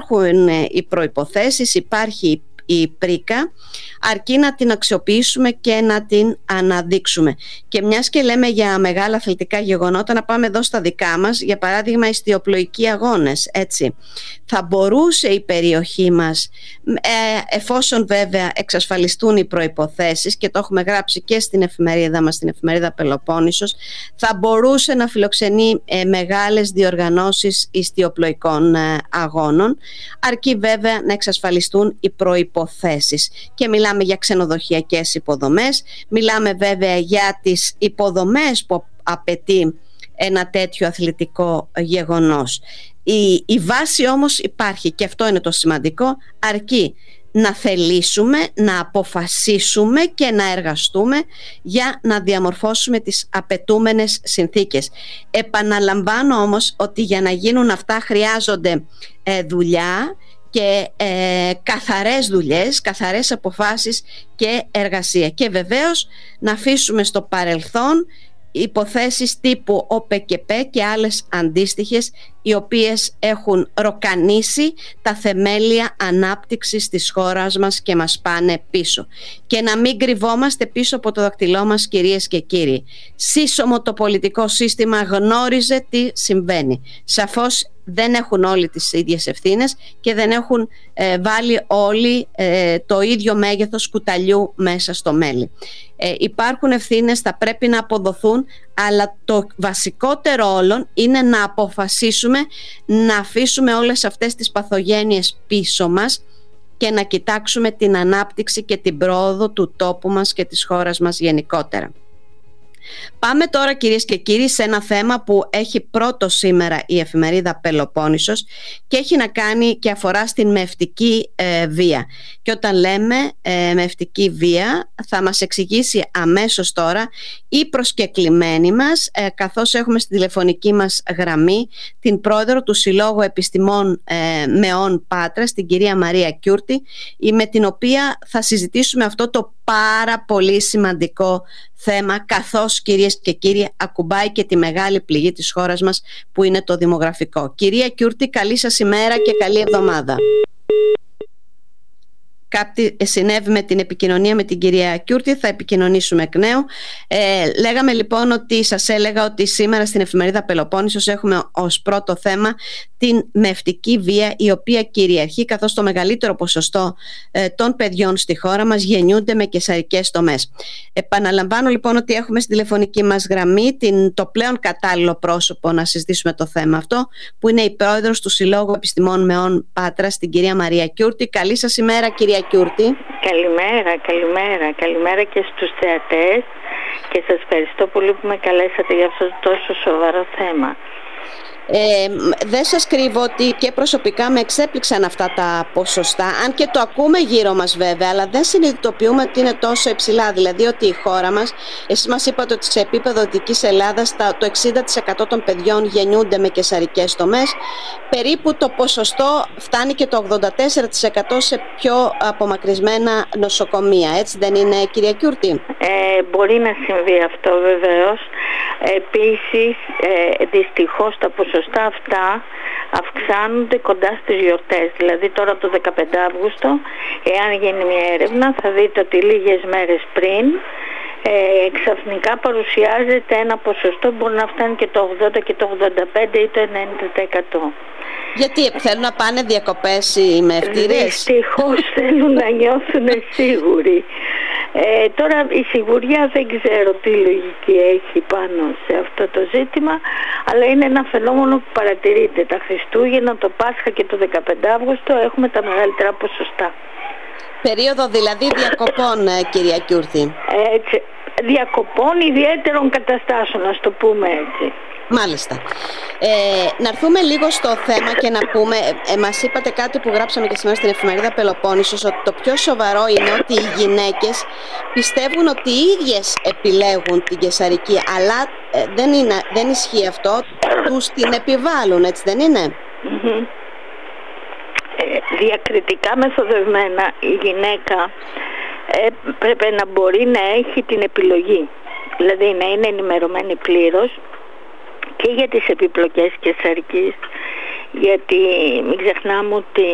υπάρχουν οι προϋποθέσεις, υπάρχει η πρίκα, αρκεί να την αξιοποιήσουμε και να την αναδείξουμε. Και μιας και λέμε για μεγάλα αθλητικά γεγονότα, να πάμε εδώ στα δικά μας, για παράδειγμα ιστιοπλοϊκοί αγώνες, έτσι. Θα μπορούσε η περιοχή μας, εφόσον βέβαια εξασφαλιστούν οι προϋποθέσεις, και το έχουμε γράψει και στην εφημερίδα μας, στην εφημερίδα Πελοπόννησος, θα μπορούσε να φιλοξενεί μεγάλες διοργανώσεις ιστιοπλοϊκών αγώνων, αρκεί βέβαια να εξασφαλιστούν οι προϋποθέσεις. Και μιλάμε για ξενοδοχειακές υποδομές, μιλάμε βέβαια για τις υποδομές που απαιτεί ένα τέτοιο αθλητικό γεγονός. Η βάση όμως υπάρχει, και αυτό είναι το σημαντικό, αρκεί να θελήσουμε, να αποφασίσουμε και να εργαστούμε για να διαμορφώσουμε τις απαιτούμενες συνθήκες. Επαναλαμβάνω όμως ότι για να γίνουν αυτά χρειάζονται δουλειά και καθαρές δουλειές, καθαρές αποφάσεις και εργασία. Και βεβαίως να αφήσουμε στο παρελθόν υποθέσεις τύπου ΟΠΕΚΕΠΕ και άλλες αντίστοιχες, οι οποίες έχουν ροκανίσει τα θεμέλια ανάπτυξης της χώρας μας και μας πάνε πίσω. Και να μην κρυβόμαστε πίσω από το δακτυλό μας, κυρίες και κύριοι. Σύσσωμο το πολιτικό σύστημα γνώριζε τι συμβαίνει. Σαφώς δεν έχουν όλοι τις ίδιες ευθύνες και δεν έχουν βάλει όλοι το ίδιο μέγεθος κουταλιού μέσα στο μέλι. Υπάρχουν ευθύνες, θα πρέπει να αποδοθούν, αλλά το βασικότερο όλων είναι να αποφασίσουμε να αφήσουμε όλες αυτές τις παθογένειες πίσω μας και να κοιτάξουμε την ανάπτυξη και την πρόοδο του τόπου μας και της χώρας μας γενικότερα. Πάμε τώρα, κυρίες και κύριοι, σε ένα θέμα που έχει πρώτο σήμερα η εφημερίδα Πελοπόννησος και έχει να κάνει και αφορά στην μευτική βία. Και όταν λέμε μευτική βία, θα μας εξηγήσει αμέσως τώρα η προσκεκλημένη μας, καθώς έχουμε στη τηλεφωνική μας γραμμή την πρόεδρο του Συλλόγου Επιστημών Μεών Πάτρας, την κυρία Μαρία Κιούρτη, με την οποία θα συζητήσουμε αυτό το πάρα πολύ σημαντικό θέμα, καθώς, κυρίες και κύριοι, ακουμπάει και τη μεγάλη πληγή της χώρας μας που είναι το δημογραφικό. Κυρία Κιούρτη, καλή σας ημέρα και καλή εβδομάδα. Κάτι συνέβη με την επικοινωνία με την κυρία Κιούρτη, θα επικοινωνήσουμε εκ νέου. Λέγαμε λοιπόν ότι σας έλεγα ότι σήμερα στην εφημερίδα Πελοπόννησος έχουμε ως πρώτο θέμα την μευτική βία, η οποία κυριαρχεί, καθώς το μεγαλύτερο ποσοστό των παιδιών στη χώρα μας γεννιούνται με καισαρικές τομές. Επαναλαμβάνω λοιπόν ότι έχουμε στη τηλεφωνική μας γραμμή το πλέον κατάλληλο πρόσωπο να συζητήσουμε το θέμα αυτό, που είναι η πρόεδρος του Συλλόγου Επιστημών Μεών Πάτρας, την κυρία Μαρία Κιούρτη. Καλή σας ημέρα, κυρία Κιούρτη. Καλημέρα και στους θεατές, και σας ευχαριστώ πολύ που με καλέσατε για αυτό το τόσο σοβαρό θέμα. Δεν σας κρύβω ότι και προσωπικά με εξέπληξαν αυτά τα ποσοστά, αν και το ακούμε γύρω μας βέβαια, αλλά δεν συνειδητοποιούμε ότι είναι τόσο υψηλά. Δηλαδή ότι η χώρα μας, εσείς μας είπατε ότι σε επίπεδο Δυτικής Ελλάδας το 60% των παιδιών γεννιούνται με καισαρικές τομές, περίπου το ποσοστό φτάνει και το 84% σε πιο απομακρυσμένα νοσοκομεία, έτσι δεν είναι, κυρία Κιούρτη? Μπορεί να συμβεί αυτό βεβαίως. Επίσης δυστυχώς τα ποσοστά αυτά αυξάνονται κοντά στις γιορτές. Δηλαδή τώρα το 15 Αύγουστο, εάν γίνει μια έρευνα, θα δείτε ότι λίγες μέρες πριν ξαφνικά παρουσιάζεται ένα ποσοστό που μπορεί να φτάνει και το 80 και το 85 ή το 90%. Γιατί θέλουν να πάνε διακοπές οι μευτήρες? Δυστυχώς θέλουν να νιώθουν σίγουροι. Τώρα η σιγουριά δεν ξέρω τι λογική έχει πάνω σε αυτό το ζήτημα, αλλά είναι ένα φαινόμενο που παρατηρείται. Τα Χριστούγεννα, το Πάσχα και το 15 Αύγουστο έχουμε τα μεγαλύτερα ποσοστά. Περίοδο δηλαδή διακοπών, κυρία Κιούρτη. Έτσι, διακοπών ιδιαίτερων καταστάσεων, να το πούμε έτσι. Μάλιστα. Να έρθουμε λίγο στο θέμα και να πούμε, μας είπατε κάτι που γράψαμε και σήμερα στην εφημερίδα Πελοπόννησος, ότι το πιο σοβαρό είναι ότι οι γυναίκες πιστεύουν ότι οι ίδιες επιλέγουν την καισαρική, αλλά δεν ισχύει αυτό, τους την επιβάλλουν, έτσι δεν είναι? Διακριτικά μεθοδευμένα η γυναίκα πρέπει να μπορεί να έχει την επιλογή, δηλαδή να είναι ενημερωμένη πλήρως και για τις επιπλοκές καισαρικής, γιατί μην ξεχνάμε ότι